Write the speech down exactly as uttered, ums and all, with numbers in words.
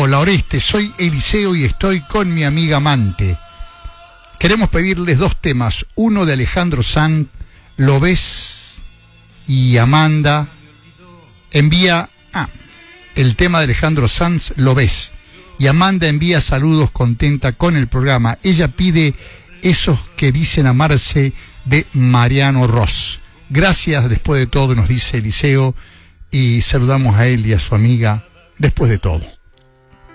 Hola Oreste, soy Eliseo y estoy con mi amiga Amante. Queremos pedirles dos temas, uno de Alejandro Sanz, Lo ves, y Amanda envía ah, el tema de Alejandro Sanz, Lo ves, y Amanda envía saludos contenta con el programa. Ella pide Esos que dicen amarse de Mariano Ross. Gracias después de todo, nos dice Eliseo, y saludamos a él y a su amiga después de todo.